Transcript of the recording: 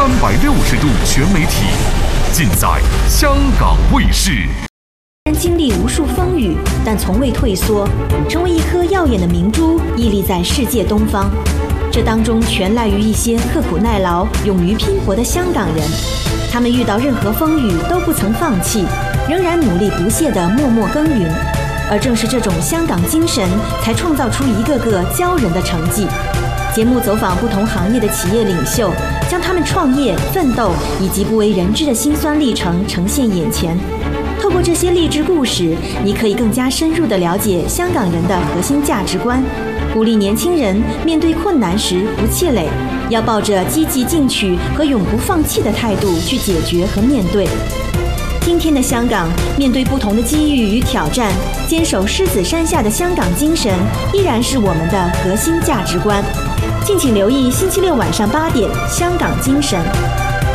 360度全媒体，尽在香港卫视。 虽然经历无数风雨，但从未退缩，成为一颗耀眼的明珠，屹立在世界东方。这当中全赖于一些刻苦耐劳、勇于拼搏的香港人。他们遇到任何风雨都不曾放弃，仍然努力不懈地默默耕耘。而正是这种香港精神，才创造出一个个骄人的成绩。节目走访不同行业的企业领袖，将他们创业、奋斗以及不为人知的辛酸历程呈现眼前。透过这些励志故事，你可以更加深入地了解香港人的核心价值观，鼓励年轻人面对困难时不气馁，要抱着积极进取和永不放弃的态度去解决和面对。今天的香港，面对不同的机遇与挑战，坚守狮子山下的香港精神依然是我们的核心价值观。敬请留意星期六晚上8点《香港精神》。